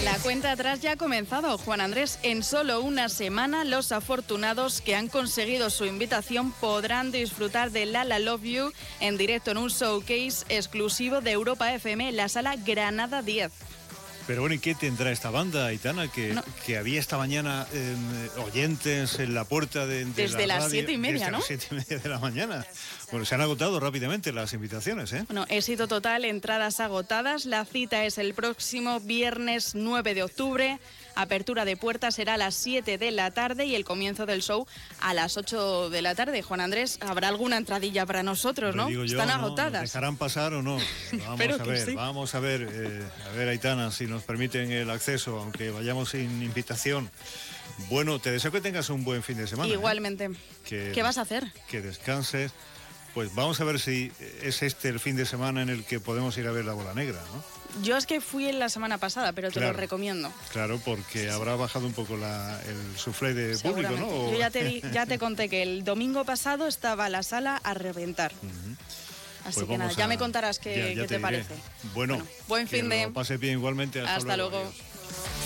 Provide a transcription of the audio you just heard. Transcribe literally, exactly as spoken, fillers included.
La cuenta atrás ya ha comenzado, Juan Andrés. En solo una semana, los afortunados que han conseguido su invitación podrán disfrutar de La La Love You en directo en un showcase exclusivo de Europa F M en la sala Granada diez. Pero bueno, ¿y qué tendrá esta banda, Aitana? Que, no. que había esta mañana eh, oyentes en la puerta de, de Desde la las radio, siete y media, desde ¿no? las siete y media de la mañana. Bueno, se han agotado rápidamente las invitaciones, ¿eh? Bueno, éxito total, entradas agotadas. La cita es el próximo viernes nueve de octubre. Apertura de puertas será a las siete de la tarde y el comienzo del show a las ocho de la tarde. Juan Andrés, ¿habrá alguna entradilla para nosotros, no? Digo yo, Están ¿no? agotadas. ¿Nos dejarán pasar o no? Vamos a ver, sí. vamos a ver, eh, a ver, Aitana, si nos permiten el acceso, aunque vayamos sin invitación. Bueno, te deseo que tengas un buen fin de semana. Igualmente. ¿eh? Que, ¿Qué vas a hacer? Que descanses. Pues vamos a ver si es este el fin de semana en el que podemos ir a ver La Bola Negra, ¿no? Yo es que fui en la semana pasada, pero te claro, lo recomiendo. Claro, porque habrá bajado un poco la, el suflé de público, ¿no? O... Yo ya te, di, ya te conté que el domingo pasado estaba la sala a reventar. Uh-huh. Así pues que nada, a... ya me contarás qué, ya, ya qué te, te parece. Bueno, bueno, buen fin que de... lo pase bien igualmente. Hasta, Hasta luego. luego.